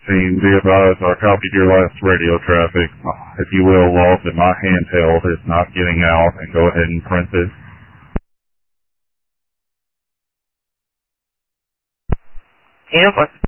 16, be advised I copied your last radio traffic. If you will, log that my handheld is not getting out and go ahead and print this. Campus.